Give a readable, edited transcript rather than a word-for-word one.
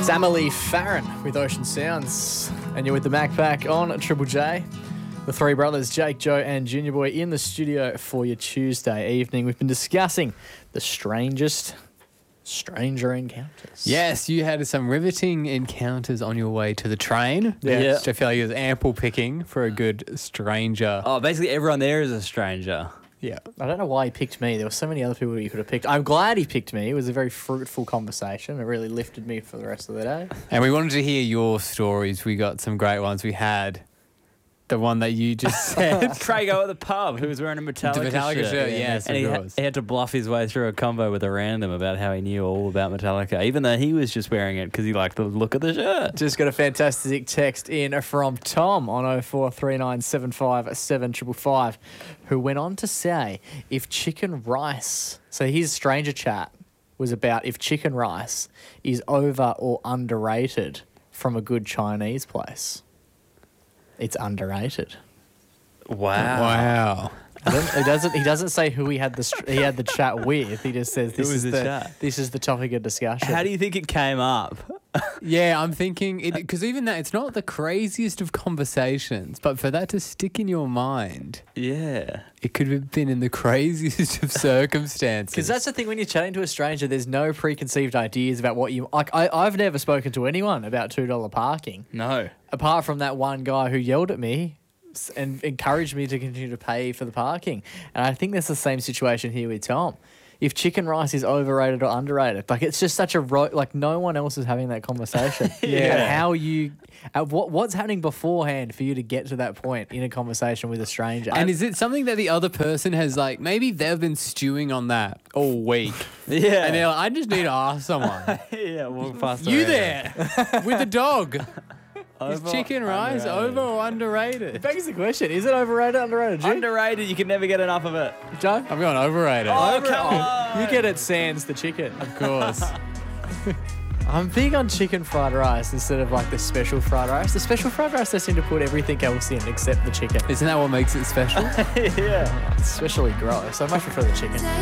It's Emily Farron with Ocean Sounds, and you're with the Mac Pack on Triple J. The three brothers, Jake, Joe and Junior Boy, in the studio for your Tuesday evening. We've been discussing the strangest stranger encounters. Yes, you had some riveting encounters on your way to the train. Yeah. Which I feel like it was ample picking for a good stranger. Oh, basically everyone there is a stranger. Yeah. I don't know why he picked me. There were so many other people he could have picked. I'm glad he picked me. It was a very fruitful conversation. It really lifted me for the rest of the day. And we wanted to hear your stories. We got some great ones. We had the one that you just said. Crago at the pub who was wearing a Metallica, The Metallica shirt, yeah. yes, and of course. he had to bluff his way through a convo with a random about how he knew all about Metallica, even though he was just wearing it because he liked the look of the shirt. Just got a fantastic text in from Tom on 0439757555, who went on to say if chicken rice, so his stranger chat was about if chicken rice is over or underrated from a good Chinese place. It's underrated. Wow. He doesn't say who he had the chat with. He just says this was is the chat? this is the topic of discussion. How do you think it came up? Yeah, I'm thinking, because even that, it's not the craziest of conversations, but for that to stick in your mind, Yeah. it could have been in the craziest of circumstances. Because that's the thing, when you're chatting to a stranger, there's no preconceived ideas about what you like. I've never spoken to anyone about $2 parking, No. apart from that one guy who yelled at me and encouraged me to continue to pay for the parking. And I think that's the same situation here with Tom. If chicken rice is overrated or underrated, like it's just such a like no one else is having that conversation. Yeah. How you, what's happening beforehand for you to get to that point in a conversation with a stranger? And is it something that the other person has, like, maybe they've been stewing on that all week? Yeah. And they're like, I just need to ask someone. Yeah, walk past You the there with the dog. Is Over- chicken rice over or underrated? begs the question: is it overrated, underrated? Jim? Underrated, you can never get enough of it. Joe? I'm going overrated. Oh, come on. You get it sans the chicken. Of course. I'm big on chicken fried rice instead of like the special fried rice. The special fried rice, they seem to put everything else in except the chicken. Isn't that what makes it special? Yeah. It's especially gross. I much prefer the chicken.